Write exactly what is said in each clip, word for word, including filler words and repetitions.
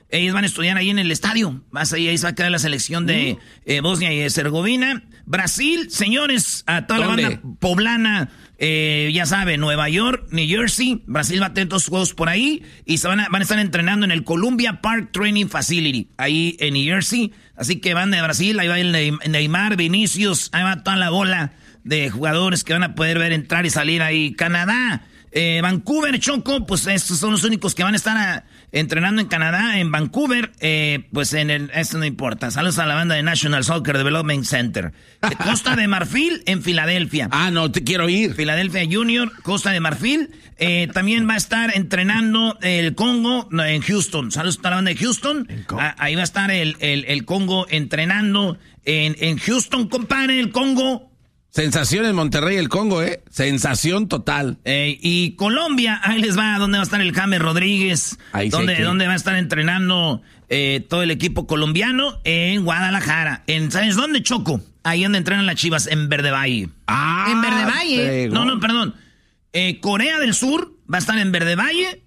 Ellos van a estudiar ahí en el estadio. Vas ahí, ahí se va a quedar la selección de eh, Bosnia y Herzegovina. Brasil, señores, a toda ¿Dónde? la banda poblana, eh, ya saben, Nueva York, New Jersey. Brasil va a tener todos sus juegos por ahí. Y se van a, van a estar entrenando en el Columbia Park Training Facility, ahí en New Jersey. Así que van de Brasil, ahí va el Neymar, Vinicius, ahí va toda la bola de jugadores que van a poder ver entrar y salir ahí. Canadá. Eh, Vancouver, Choco, pues estos son los únicos que van a estar a, entrenando en Canadá, en Vancouver, eh, pues en el, esto no importa. Saludos a la banda de National Soccer Development Center. Eh, Costa de Marfil en Filadelfia. Ah, no, te quiero ir. Filadelfia Junior, Costa de Marfil. Eh, también va a estar entrenando el Congo no, en Houston. Saludos a la banda de Houston. Ah, ahí va a estar el, el, el Congo entrenando en, en Houston, compadre, el Congo. Sensación en Monterrey, el Congo, ¿eh? Sensación total. Eh, y Colombia, ahí les va, ¿dónde va a estar el James Rodríguez? Ahí ¿Dónde, sé que... ¿Dónde va a estar entrenando eh, todo el equipo colombiano? En Guadalajara. En, ¿sabes dónde, Choco? Ahí donde entrenan las Chivas, en Verde Valle. Ah, en Verde Valle. Prego. No, no, perdón. Eh, Corea del Sur va a estar en Verde Valle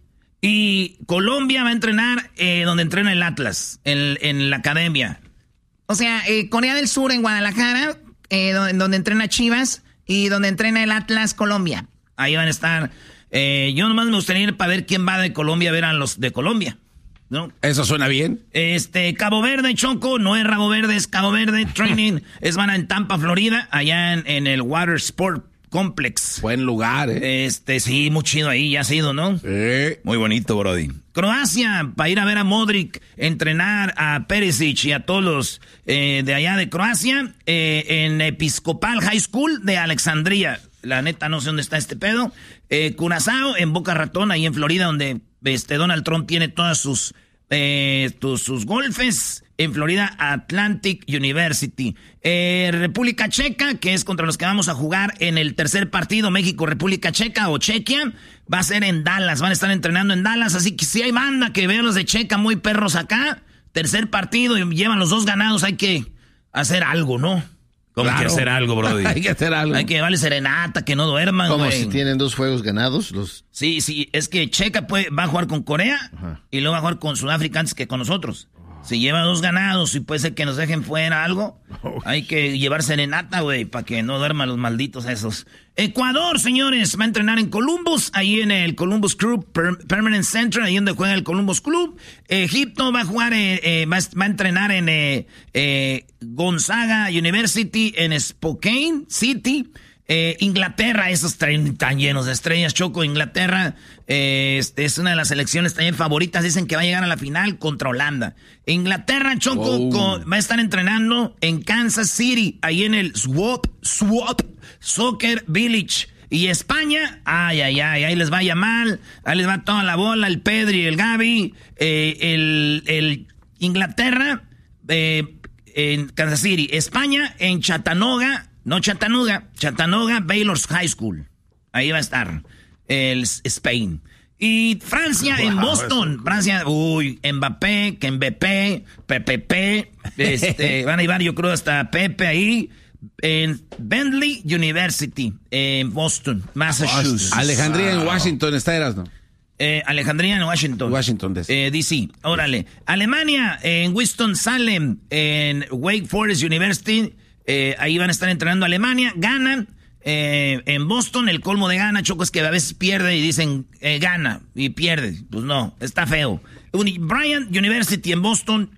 y Colombia va a entrenar eh, donde entrena el Atlas, en, en la academia. O sea, eh, Corea del Sur en Guadalajara... Eh, donde, donde entrena Chivas y donde entrena el Atlas Colombia. Ahí van a estar. Eh, yo nomás me gustaría ir para ver quién va de Colombia a ver a los de Colombia, ¿no? ¿Eso suena bien? Este, Cabo Verde, Choco, no es Rabo Verde, es Cabo Verde Training. Es van en Tampa, Florida, allá en, en el Water Sport Complex. Buen lugar, ¿eh? Este, sí, muy chido ahí, ya has ido, ¿no? Sí. Muy bonito, brody. Croacia, para ir a ver a Modric, entrenar a Perisic y a todos los eh, de allá de Croacia, eh, en Episcopal High School de Alexandria. La neta, no sé dónde está este pedo. Eh, Curazao, en Boca Ratón, ahí en Florida, donde este Donald Trump tiene todas sus, eh, tus, sus golfes. En Florida, Atlantic University. Eh, República Checa, que es contra los que vamos a jugar en el tercer partido, México-República Checa o Chequia, va a ser en Dallas. Van a estar entrenando en Dallas, así que si hay banda que vea los de Checa muy perros acá, tercer partido y llevan los dos ganados, hay que hacer algo, ¿no? ¿Cómo Claro. hay que hacer algo, brody? Hay que hacer algo. Hay que llevarle serenata, que no duerman, Como güey. si tienen dos juegos ganados, los... Sí, sí, es que Checa puede, va a jugar con Corea Ajá. y luego va a jugar con Sudáfrica antes que con nosotros. Si lleva dos ganados y puede ser que nos dejen fuera algo, hay que llevar serenata, güey, para que no duerman los malditos esos. Ecuador, señores, va a entrenar en Columbus, ahí en el Columbus Club Per- Permanent Center, ahí donde juega el Columbus Club. Egipto va a jugar, eh, eh, va, a, va a entrenar en eh, eh, Gonzaga University en Spokane City. Eh, Inglaterra, esos traen tan llenos de estrellas, Choco. Inglaterra eh, este, es una de las selecciones también favoritas. Dicen que va a llegar a la final contra Holanda. Inglaterra, Choco, Wow. con, va a estar entrenando en Kansas City, ahí en el Swap, Swap Soccer Village. Y España, ay, ay, ay, ahí les va Yamal, ahí les va toda la bola, el Pedri, el Gavi, eh, el, el Inglaterra, eh, en Kansas City. España en Chattanooga. No Chattanooga, Chattanooga Baylor's High School. Ahí va a estar el Spain. Y Francia wow, en Boston. Francia, uy, Mbappé, que Mbappé, P P P. Este, van a llevar, yo creo, hasta Pepe ahí. En Bentley University, en Boston, Massachusetts. Alejandría en Washington, está, eras, ¿no? Eh, Alejandría en Washington. Washington, D C. Eh, D C, órale. Alemania, en Winston-Salem, en Wake Forest University. Eh, ahí van a estar entrenando Alemania. Gana eh, en Boston. El colmo de gana, Choco, es que a veces pierde y dicen eh, gana y pierde. Pues no, está feo. Uni- Bryant University en Boston.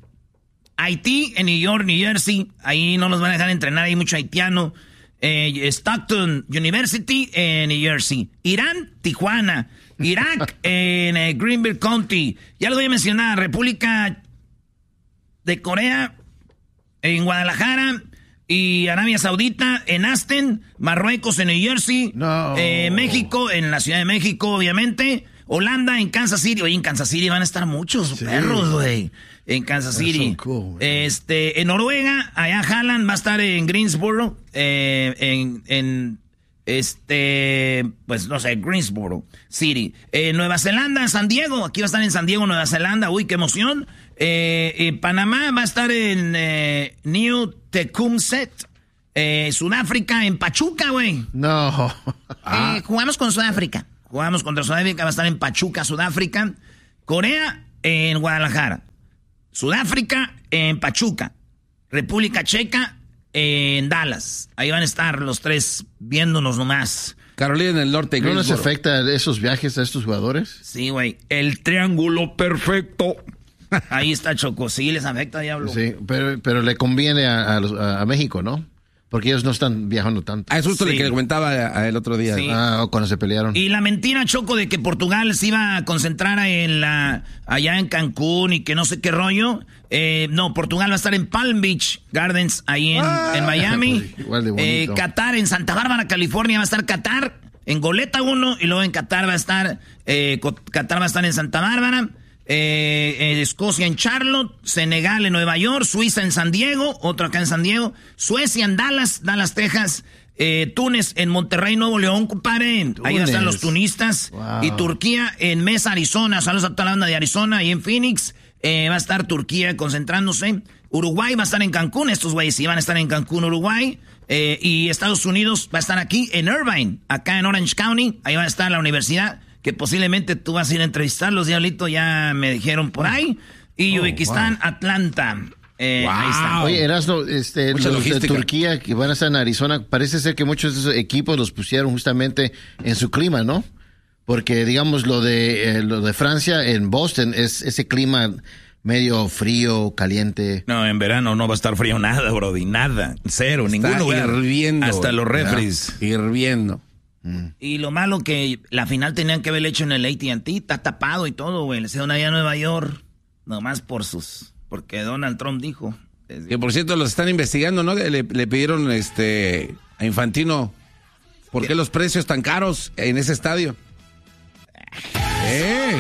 Haití en New York, New Jersey. Ahí no nos van a dejar entrenar, hay mucho haitiano. Eh, Stockton University en New Jersey. Irán, Tijuana. Irak en eh, Greenville County. Ya les voy a mencionar. República de Corea en Guadalajara. Y Arabia Saudita en Aston, Marruecos en New Jersey, No. eh, México en la Ciudad de México, obviamente, Holanda en Kansas City. Oye, en Kansas City van a estar muchos Sí. perros, güey. En Kansas That's City. so cool, este, en Noruega, allá Haaland va a estar en Greensboro, eh, en, en este, pues no sé, Greensboro City. Eh, Nueva Zelanda, San Diego, aquí va a estar en San Diego, Nueva Zelanda. Uy, qué emoción. Eh, eh, Panamá va a estar en eh, New Tecumseh. Eh, Sudáfrica en Pachuca, güey. No. Ah. Eh, jugamos con Sudáfrica. Jugamos contra Sudáfrica, va a estar en Pachuca, Sudáfrica. Corea en Guadalajara. Sudáfrica en Pachuca. República Checa en Dallas. Ahí van a estar los tres viéndonos nomás. Carolina del Norte. ¿No les Greensboro. afecta esos viajes a estos jugadores? Sí, güey. El triángulo perfecto. Ahí está, Choco. Sí, les afecta, diablo. Sí, pero, pero le conviene a, a, los- a- a México, ¿no? Porque ellos no están viajando tanto. Ah, es justo Sí. lo que le comentaba a, a el otro día. Sí. Ah, cuando se pelearon. Y la mentira, Choco, de que Portugal se iba a concentrar en la allá en Cancún y que no sé qué rollo. Eh, no, Portugal va a estar en Palm Beach Gardens, ahí en, Ah. en Miami. Igual de bonito. Eh, Qatar, en Santa Bárbara, California, va a estar Qatar. En Goleta uno, y luego en Qatar va a estar, eh, Co- Qatar va a estar en Santa Bárbara. Eh, eh, Escocia en Charlotte, Senegal en Nueva York, Suiza en San Diego, otro acá en San Diego, Suecia en Dallas, Dallas, Texas, eh, Túnez en Monterrey, Nuevo León, compadre. Ahí Túnez. están los tunistas. Wow. Y Turquía en Mesa, Arizona. Saludos a toda la banda de Arizona. Y en Phoenix eh, va a estar Turquía concentrándose. Uruguay va a estar en Cancún. Estos güeyes sí van a estar en Cancún, Uruguay. Eh, y Estados Unidos va a estar aquí en Irvine, acá en Orange County. Ahí va a estar la universidad, que posiblemente tú vas a ir a entrevistarlos, Diablito, ya me dijeron por ahí. Y Oh, Uzbekistán, Atlanta. Eh, Wow. Ahí está. Oye, Erasmo, este, Mucha los de logística. Turquía que van a estar en Arizona, parece ser que muchos de esos equipos los pusieron justamente en su clima, ¿no? Porque, digamos, lo de eh, lo de Francia en Boston es ese clima medio frío, caliente. No, en verano no va a estar frío nada, Brody. Nada. Cero. Está Ningún lugar. hirviendo. Hasta los refries. Hirviendo. Y lo malo que la final tenían que haber hecho en el A T and T, está tapado y todo, güey. Le hicieron allá a Nueva York, nomás por sus... Porque Donald Trump dijo... Que por cierto los están investigando, ¿no? Le, le pidieron este a Infantino ¿por qué los precios tan caros en ese estadio? ¡Eh!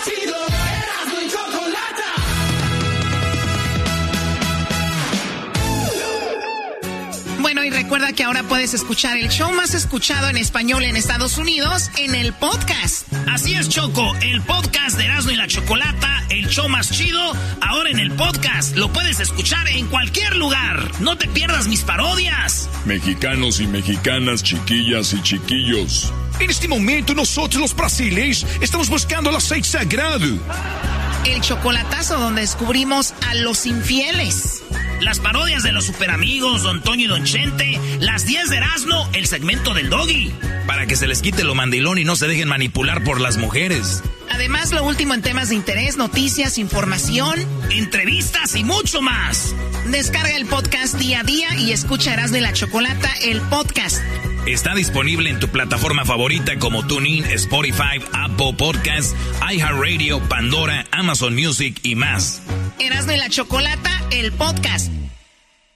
Bueno, y recuerda que ahora puedes escuchar el show más escuchado en español en Estados Unidos en el podcast. Así es, Choco, el podcast de Erasmo y la Chocolata, el show más chido, ahora en el podcast. Lo puedes escuchar en cualquier lugar. No te pierdas mis parodias. Mexicanos y mexicanas, chiquillas y chiquillos. En este momento nosotros los brasileños estamos buscando el aceite sagrado. El chocolatazo donde descubrimos a los infieles. Las parodias de los superamigos, Don Toño y Don Chente, las diez de Erasmo, el segmento del Doggy. Para que se les quite lo mandilón y no se dejen manipular por las mujeres. Además, lo último en temas de interés, noticias, información, entrevistas y mucho más. Descarga el podcast día a día y escucha Erasmo y la Chocolata, el podcast. Está disponible en tu plataforma favorita como TuneIn, Spotify, Apple Podcasts, iHeartRadio, Pandora, Amazon Music y más. Erasmo y la Chocolata, el podcast.